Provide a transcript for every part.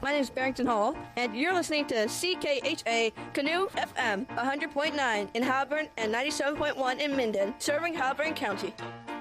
My name is Barrington Hall, and you're listening to CKHA Canoe FM 100.9 in Halburn and 97.1 in Minden, serving Halburn County.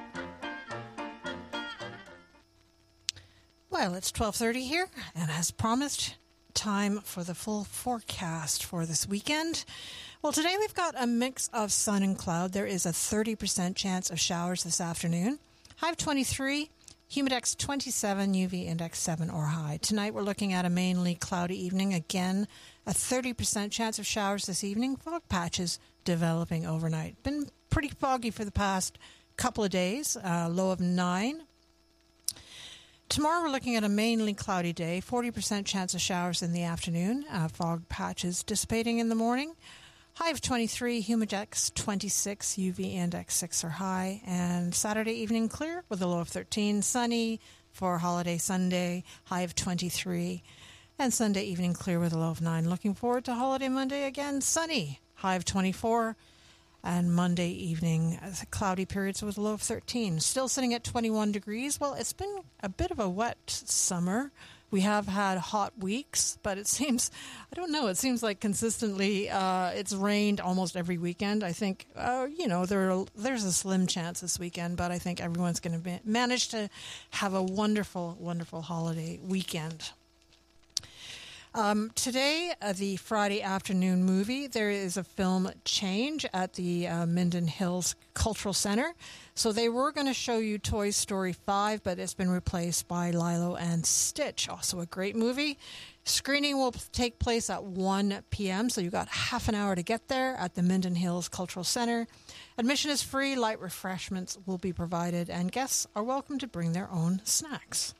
Well, it's 12:30 here, and as promised, time for the full forecast for this weekend. Well, today we've got a mix of sun and cloud. There is a 30% chance of showers this afternoon. High of 23, humidex 27, UV index 7 or high. Tonight we're looking at a mainly cloudy evening. Again, a 30% chance of showers this evening. Fog patches developing overnight. Been pretty foggy for the past couple of days. Low of 9. Tomorrow we're looking at a mainly cloudy day, 40% chance of showers in the afternoon, fog patches dissipating in the morning. High of 23, humidex 26, UV index 6 or high, and Saturday evening clear with a low of 13, sunny for holiday Sunday, high of 23, and Sunday evening clear with a low of 9. Looking forward to holiday Monday again, sunny, high of 24, and Monday evening, cloudy periods with a low of 13. Still sitting at 21 degrees. Well, it's been a bit of a wet summer. We have had hot weeks, but it seems, I don't know, it seems like consistently it's rained almost every weekend. I think, there's a slim chance this weekend, but I think everyone's going to manage to have a wonderful, wonderful holiday weekend. Today, the Friday afternoon movie, there is a film change at the Minden Hills Cultural Center. So they were going to show you Toy Story 5, but it's been replaced by Lilo and Stitch. Also a great movie. Screening will take place at 1 p.m., so you've got half an hour to get there at the Minden Hills Cultural Center. Admission is free, light refreshments will be provided, and guests are welcome to bring their own snacks.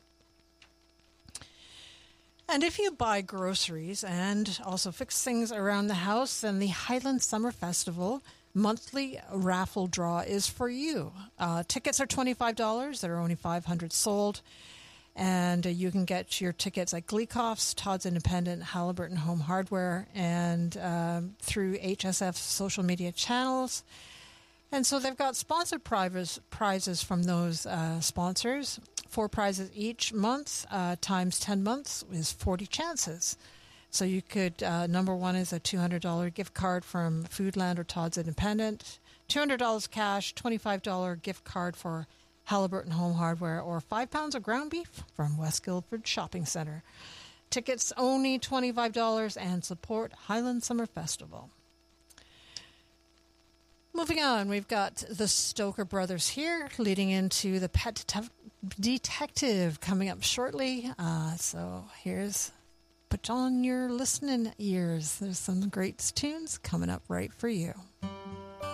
And if you buy groceries and also fix things around the house, then the Highland Summer Festival monthly raffle draw is for you. Tickets are $25. There are only 500 sold. And you can get your tickets at Gleekoff's, Todd's Independent, Halliburton Home Hardware, and through HSF social media channels. And so they've got sponsored prizes from those sponsors. 4 prizes each month, times 10 months is 40 chances. So you could, number one is a $200 gift card from Foodland or Todd's Independent, $200 cash, $25 gift card for Halliburton Home Hardware, or 5 pounds of ground beef from West Guildford Shopping Centre. Tickets only $25 and support Highland Summer Festival. Moving on, we've got the Stoker Brothers here, leading into the Pet Detective coming up shortly. So put on your listening ears. There's some great tunes coming up right for you.